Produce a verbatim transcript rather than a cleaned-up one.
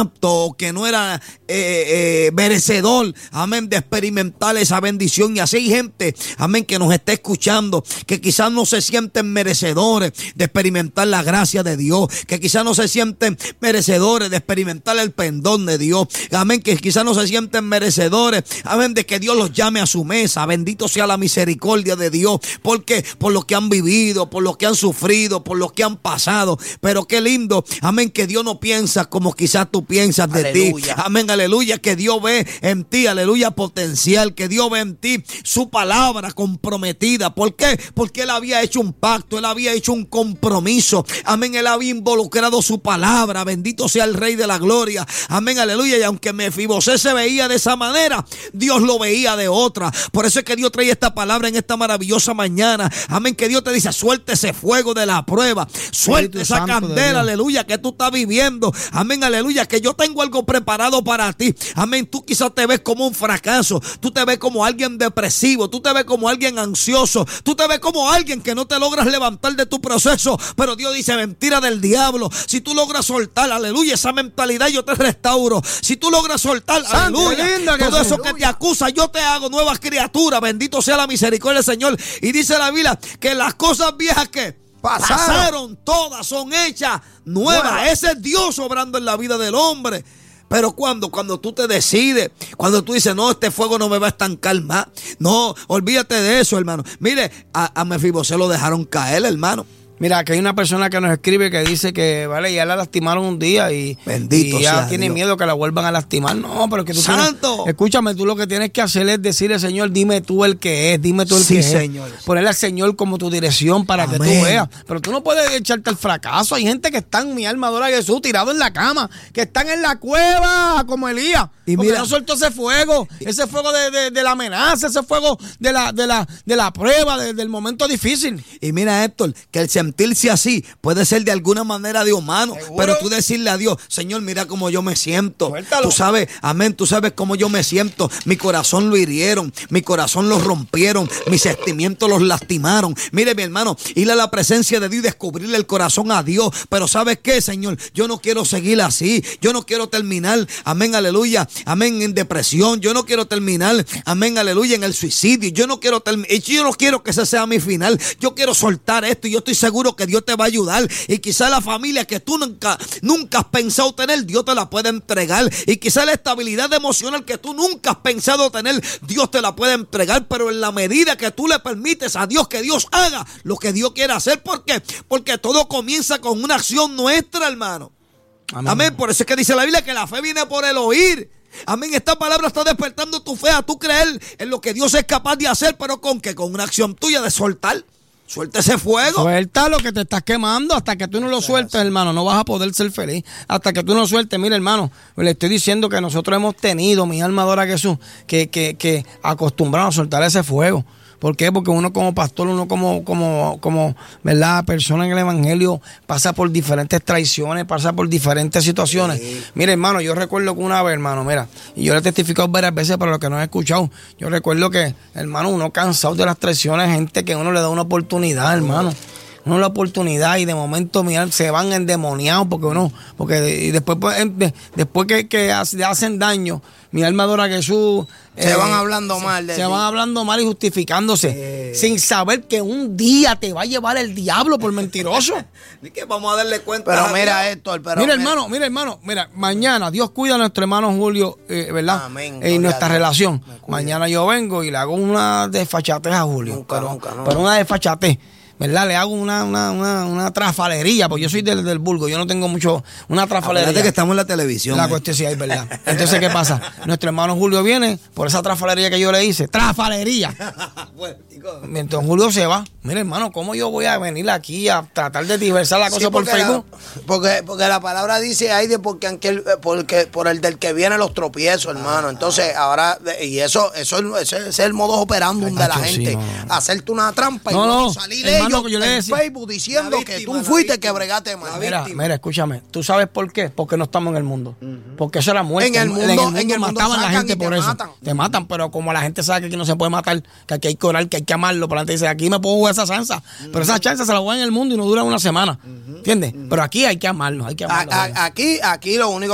apto, que no era eh, eh, merecedor, amén, de experimentar esa bendición. Y así hay gente, amén, que nos está escuchando, que quizás no se sienten merecedores de experimentar la gracia de Dios, que quizás no se sienten merecedores de experimentar el perdón de Dios, amén, que quizás no se sienten merecedores, amén, de que Dios los llame a su mesa. Bendito sea la misericordia de Dios, porque por lo que han vivido, por lo que han sufrido, por lo que han pasado. Pero qué lindo, amén, que Dios no piensa como quizás tú piensas de aleluya. Ti, amén, aleluya, que Dios ve en ti, aleluya, potencial, que Dios ve en ti su palabra comprometida. ¿Por qué? Porque Él había hecho un pacto, Él había hecho un compromiso, amén, Él había involucrado su palabra. Bendito sea el Rey de la Gloria, amén, aleluya. Y aunque Mefibosé se veía de esa manera, Dios lo veía de otra. Por eso es que Dios trae esta palabra en esta maravillosa mañana, amén, que Dios te dice: suelte ese fuego de la prueba, suelte esa Santo candela, aleluya, que tú estás viviendo, amén, aleluya, que yo tengo algo preparado para ti, amén. Tú quizás te ves como un fracaso, tú te ves como alguien depresivo, tú te ves como alguien ansioso, tú te ves como alguien que no te logras levantar de tu proceso, pero Dios dice: mentira del diablo. Si tú logras soltar, aleluya, esa mentalidad, yo te restauro. Si tú logras soltar, Santo, aleluya, linda, todo eso aleluya. Que te acusa, yo te hago nuevas criaturas. Bendito sea la misericordia del Señor. Y dice la Biblia que las cosas viejas que pasaron, pasaron todas son hechas nuevas. Bueno. Ese es Dios obrando en la vida del hombre. Pero cuando, cuando tú te decides, cuando tú dices: no, este fuego no me va a estancar más. No, olvídate de eso, hermano. Mire, a, a Mefibosé lo dejaron caer, hermano. Mira, que hay una persona que nos escribe que dice que, vale, ya la lastimaron un día y, Bendito y ya sea tiene Dios. Miedo que la vuelvan a lastimar. No, pero que tú Santo. Tienes, escúchame, tú lo que tienes que hacer es decirle: Señor, dime tú el que es, dime tú el sí, que señor. es. Ponerle al Señor como tu dirección para Amén. Que tú veas. Pero tú no puedes echarte al fracaso. Hay gente que están, mi alma adora a Jesús, tirado en la cama, que están en la cueva como Elías. Y porque mira, no soltó ese fuego, ese fuego de, de, de la amenaza, ese fuego de la, de la, de la prueba, de, del momento difícil. Y mira, Héctor, que el sentirse así puede ser de alguna manera de humano, ¿seguro? Pero tú decirle a Dios: Señor, mira cómo yo me siento. Suéltalo. Tú sabes, amén, tú sabes cómo yo me siento. Mi corazón lo hirieron, mi corazón lo rompieron, mis sentimientos los lastimaron. Mire, mi hermano, ir a la presencia de Dios y descubrirle el corazón a Dios. Pero ¿sabes qué, Señor? Yo no quiero seguir así. Yo no quiero terminar, amén, aleluya, amén, en depresión. Yo no quiero terminar, amén, aleluya, en el suicidio. Yo no quiero terminar, yo no quiero que ese sea mi final. Yo quiero soltar esto y yo estoy seguro que Dios te va a ayudar. Y quizá la familia que tú nunca, nunca has pensado tener, Dios te la puede entregar. Y quizá la estabilidad emocional que tú nunca has pensado tener, Dios te la puede entregar. Pero en la medida que tú le permites a Dios que Dios haga lo que Dios quiere hacer. ¿Por qué? Porque todo comienza con una acción nuestra, hermano. Amén. Amén. Por eso es que dice la Biblia que la fe viene por el oír. Amén. Esta palabra está despertando tu fe a tú creer en lo que Dios es capaz de hacer. ¿Pero con qué? Con una acción tuya de soltar. Suelta ese fuego. Suelta lo que te estás quemando. Hasta que tú no lo sueltes, hermano, no vas a poder ser feliz. Hasta que tú no lo sueltes. Mira, hermano, le estoy diciendo que nosotros hemos tenido, mi alma adora a Jesús, que, que, que acostumbramos a soltar ese fuego. ¿Por qué? Porque uno como pastor, uno como, como, como, ¿verdad?, persona en el evangelio, pasa por diferentes traiciones, pasa por diferentes situaciones. Sí. Mira, hermano, yo recuerdo que una vez, hermano, mira, y yo le he testificado varias veces para los que no han escuchado. Yo recuerdo que, hermano, uno cansado de las traiciones, gente que uno le da una oportunidad, hermano. Uno la oportunidad y de momento, mira, se van endemoniados porque uno, porque y después, después que, que hacen daño, mi alma adora a Jesús. Se eh, van hablando se, mal de Se ti. van hablando mal y justificándose. Eh. Sin saber que un día te va a llevar el diablo por mentiroso. Ni que vamos a darle cuenta. Pero mira esto, pero mira, hermano, mira, hermano, mira, mañana Dios cuida a nuestro hermano Julio, eh, ¿verdad? Amén. Y nuestra relación. Mañana yo vengo y le hago una desfachatez a Julio. Nunca, pero, nunca, no. pero una desfachatez. ¿Verdad? Le hago una, una, una, una trafalería, porque yo soy del, del Burgo, yo no tengo mucho, una trafalería. Acuérdate que estamos en la televisión. La eh. cuestión sí es verdad. Entonces, ¿qué pasa? Nuestro hermano Julio viene por esa trafalería que yo le hice. ¡Trafalería! Mientras Julio se va, mira, hermano, ¿cómo yo voy a venir aquí a tratar de diversar la cosa sí, por Facebook? La, porque, porque la palabra dice, ay, de porque, aquel, porque por el del que viene los tropiezos, hermano. Entonces, ahora, y eso, eso, ese es el modo operandum de la gente. Sí, no, no. Hacerte una trampa y no, no, salir de ellos yo le en Facebook diciendo víctima, que tú fuiste que bregaste mal. Mira, mira, escúchame. ¿Tú sabes por qué? Porque no estamos en el mundo. Uh-huh. Porque eso era muerte. En el mundo, en el mundo, en el mundo mataban a la gente por eso. Matan. Te matan, pero como la gente sabe que aquí no se puede matar, que aquí hay que orar, que hay que amarlo, por delante dice, aquí me puedo jugar esa chanza. Uh-huh. Pero esa chanza se la juega en el mundo y no dura una semana. Uh-huh. ¿Entiendes? Uh-huh. Pero aquí hay que amarnos, hay que amarnos. A, a, aquí, aquí lo único